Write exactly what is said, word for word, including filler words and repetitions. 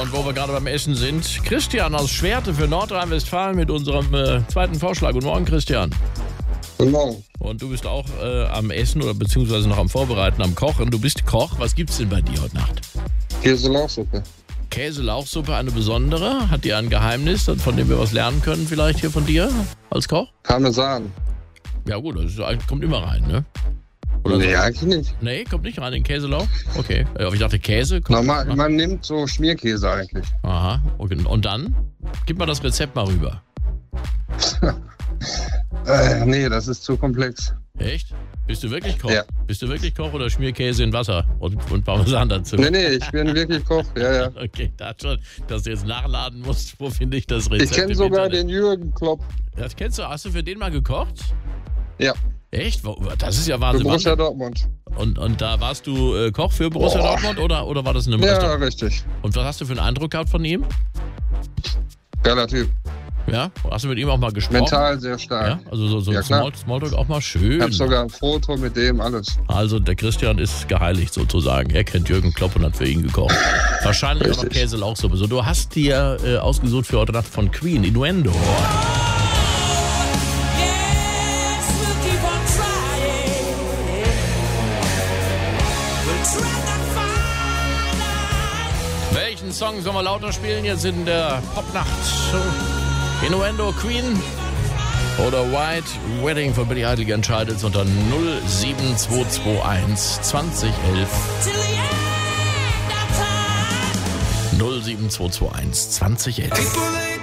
und wo wir gerade beim Essen sind, Christian aus Schwerte für Nordrhein-Westfalen mit unserem äh, zweiten Vorschlag. Guten Morgen, Christian. Guten Morgen. Und du bist auch äh, am Essen oder beziehungsweise noch am Vorbereiten, am Kochen. Du bist Koch. Was gibt's denn bei dir heute Nacht? Käse-Lauchsuppe. Käse-Lauchsuppe, eine besondere? Hat die ein Geheimnis, von dem wir was lernen können vielleicht hier von dir als Koch? Parmesan. Ja gut, das ist, kommt immer rein, ne? Oder Nee, so? eigentlich nicht. Nee, kommt nicht rein in Käselauch? Okay. Aber ich dachte Käse. Kommt Normal, rein. man nimmt so Schmierkäse eigentlich. Aha. Okay. Und dann? Gib mal das Rezept mal rüber. Äh, nee, das ist zu komplex. Echt? Bist du wirklich Koch? Ja. Bist du wirklich Koch oder Schmierkäse in Wasser und, und Parmesan dazu? Nee, nee, ich bin wirklich Koch. Ja, ja. Okay, da schon, dass du jetzt nachladen musst, wo finde ich das Rezept? Ich kenne im sogar Internet? den Jürgen Klopp. Das kennst du? Hast du für den mal gekocht? Ja, Echt? Wo- Das ist ja für Wahnsinn. Borussia Dortmund. Und, und da warst du äh, Koch für Borussia Boah. Dortmund oder, oder war das in einem Ja, Restaurant? richtig. Und was hast du für einen Eindruck gehabt von ihm? Geiler Typ. Ja? Hast du mit ihm auch mal gesprochen? Mental sehr stark. Ja, also so, so Ja, klar. Small, Smalltalk auch mal schön. Ich habe sogar ein Foto mit dem, alles. Also der Christian ist geheiligt sozusagen. Er kennt Jürgen Klopp und hat für ihn gekocht. Wahrscheinlich auch noch Richtig. Käse-Lauchsuppe. So, du hast dir äh, ausgesucht für heute Nacht von Queen, Innuendo. Yes, we'll keep on trying. We'll try to find out. Welchen Song sollen wir lauter spielen jetzt in der Popnacht? Innuendo, Queen oder White Wedding von Billy Idol? Entscheidet unter null sieben zwei zwei eins zwanzig elf. Till the end of time. null sieben zwei zwei eins zwanzig elf. People ain't